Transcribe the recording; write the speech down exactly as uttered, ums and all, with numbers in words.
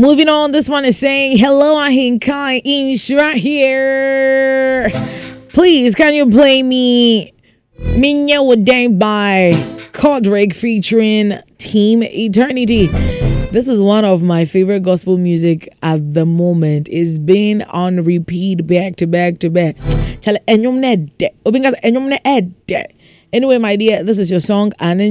Moving on, this one is saying, hello, Ahinkai Inshra here. Please, can you play me Minya Wadang by Kodrick featuring Team Eternity? This is one of my favorite gospel music at the moment. It's been on repeat back to back to back. Anyway, my dear, this is your song and